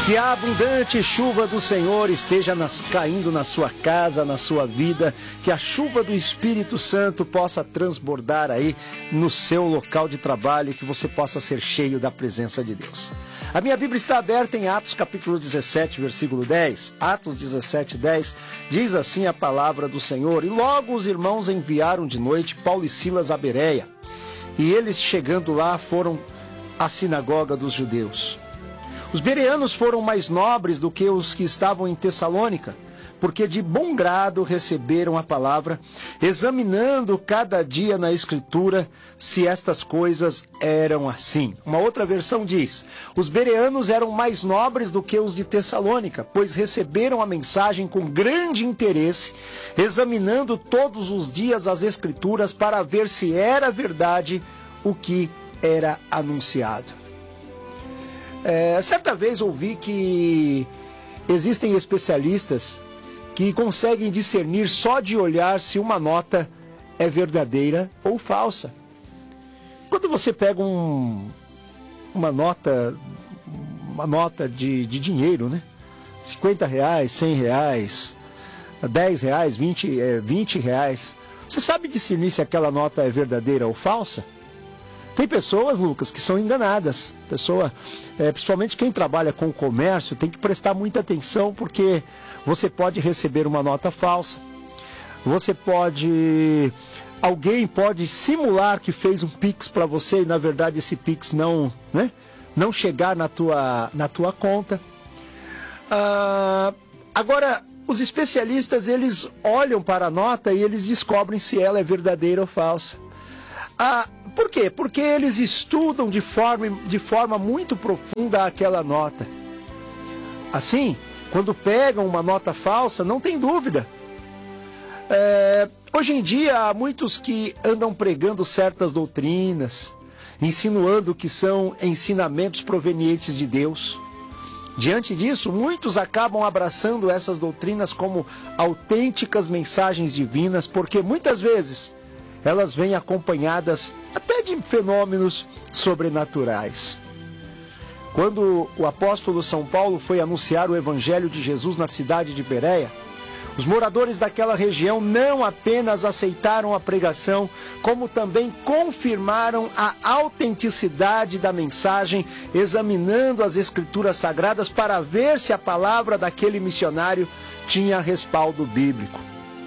Que a abundante chuva do Senhor esteja caindo na sua casa, na sua vida. Que a chuva do Espírito Santo possa transbordar aí no seu local de trabalho e que você possa ser cheio da presença de Deus. A minha Bíblia está aberta em Atos capítulo 17, versículo 10. Atos 17, 10, diz assim a palavra do Senhor. E logo os irmãos enviaram de noite Paulo e Silas a Bereia. E eles, chegando lá, foram à sinagoga dos judeus. Os bereanos foram mais nobres do que os que estavam em Tessalônica, porque de bom grado receberam a palavra, examinando cada dia na Escritura se estas coisas eram assim. Uma outra versão diz: os bereanos eram mais nobres do que os de Tessalônica, pois receberam a mensagem com grande interesse, examinando todos os dias as Escrituras para ver se era verdade o que era anunciado. Certa vez ouvi que existem especialistas que conseguem discernir só de olhar se uma nota é verdadeira ou falsa. Quando você pega uma nota de dinheiro, né? R$50, R$100, R$10, R$20, você sabe discernir se aquela nota é verdadeira ou falsa? Tem pessoas, Lucas, que são enganadas. Principalmente quem trabalha com comércio, tem que prestar muita atenção, porque você pode receber uma nota falsa. Alguém pode simular que fez um Pix para você e, na verdade, esse Pix não chegar na tua conta. Agora, os especialistas, eles olham para a nota e eles descobrem se ela é verdadeira ou falsa. Por quê? Porque eles estudam de forma muito profunda aquela nota. Assim, quando pegam uma nota falsa, não tem dúvida. Hoje em dia, há muitos que andam pregando certas doutrinas, insinuando que são ensinamentos provenientes de Deus. Diante disso, muitos acabam abraçando essas doutrinas como autênticas mensagens divinas, porque muitas vezes elas vêm acompanhadas até de fenômenos sobrenaturais. Quando o apóstolo São Paulo foi anunciar o evangelho de Jesus na cidade de Bereia, os moradores daquela região não apenas aceitaram a pregação, como também confirmaram a autenticidade da mensagem, examinando as Escrituras Sagradas para ver se a palavra daquele missionário tinha respaldo bíblico.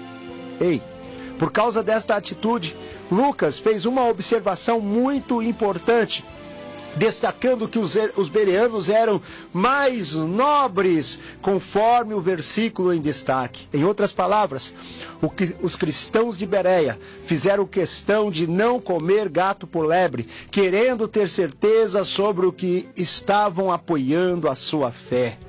Por causa desta atitude, Lucas fez uma observação muito importante, destacando que os bereanos eram mais nobres, conforme o versículo em destaque. Em outras palavras, os cristãos de Bereia fizeram questão de não comer gato por lebre, querendo ter certeza sobre o que estavam apoiando a sua fé.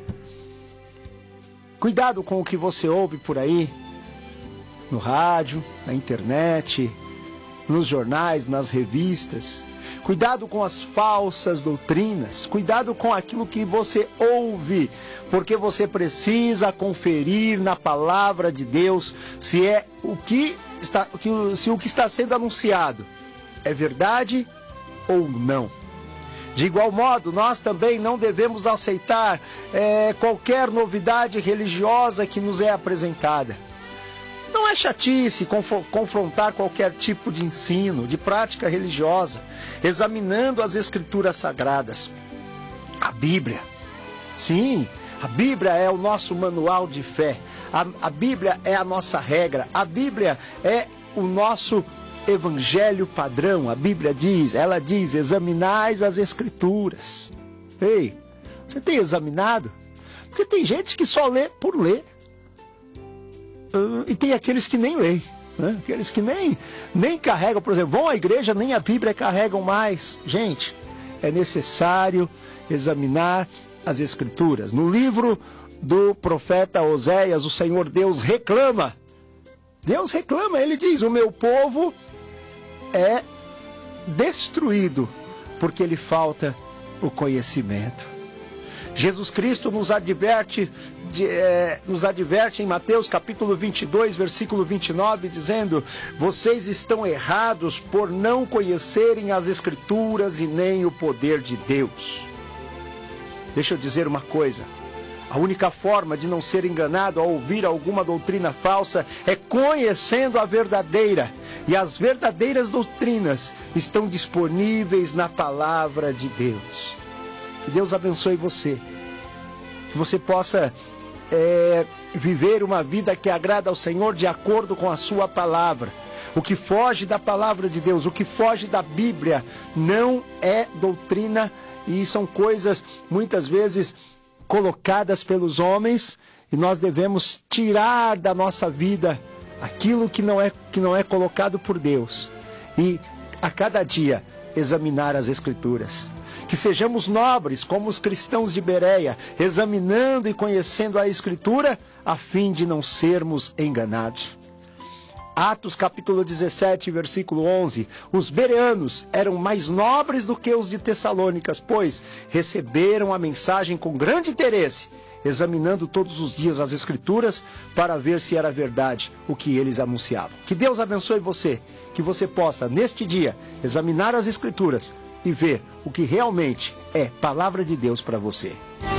Cuidado com o que você ouve por aí, no rádio, na internet, nos jornais, nas revistas. Cuidado com as falsas doutrinas. Cuidado com aquilo que você ouve, porque você precisa conferir na palavra de Deus se o que está sendo anunciado é verdade ou não. De igual modo, nós também não devemos aceitar qualquer novidade religiosa que nos é apresentada. Não é chatice confrontar qualquer tipo de ensino, de prática religiosa, examinando as Escrituras Sagradas. A Bíblia, sim, a Bíblia é o nosso manual de fé, a Bíblia é a nossa regra, a Bíblia é o nosso evangelho padrão. A Bíblia diz, examinais as Escrituras. Você tem examinado? Porque tem gente que só lê por ler. E tem aqueles que nem leem, né? Aqueles que nem carregam, por exemplo, vão à igreja, nem a Bíblia carregam mais. Gente, é necessário examinar as Escrituras. No livro do profeta Oséias, o Senhor Deus reclama. Ele diz: o meu povo é destruído porque lhe falta o conhecimento. Jesus Cristo nos adverte em Mateus capítulo 22, versículo 29, dizendo: vocês estão errados por não conhecerem as Escrituras e nem o poder de Deus. Deixa eu dizer uma coisa. A única forma de não ser enganado ao ouvir alguma doutrina falsa é conhecendo a verdadeira. E as verdadeiras doutrinas estão disponíveis na palavra de Deus. Que Deus abençoe você. Que você possa viver uma vida que agrada ao Senhor de acordo com a sua palavra. O que foge da palavra de Deus, o que foge da Bíblia, não é doutrina, e são coisas muitas vezes colocadas pelos homens, e nós devemos tirar da nossa vida aquilo que não é colocado por Deus, e a cada dia examinar as Escrituras. Que sejamos nobres como os cristãos de Bereia, examinando e conhecendo a Escritura, a fim de não sermos enganados. Atos capítulo 17, versículo 11. Os bereanos eram mais nobres do que os de Tessalônicas, pois receberam a mensagem com grande interesse, examinando todos os dias as Escrituras para ver se era verdade o que eles anunciavam. Que Deus abençoe você, que você possa, neste dia, examinar as Escrituras e ver o que realmente é palavra de Deus para você.